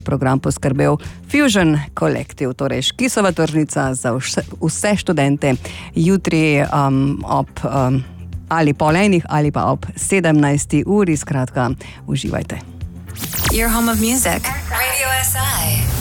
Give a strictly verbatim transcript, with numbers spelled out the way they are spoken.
program poskrbel Fusion Collective, torej Škisova tržnica za vse, vse študente jutri um, ob um, ali pol enih ali pa ob sedemnajsti uri, skratka, uživajte. Your home of music, Radio S I.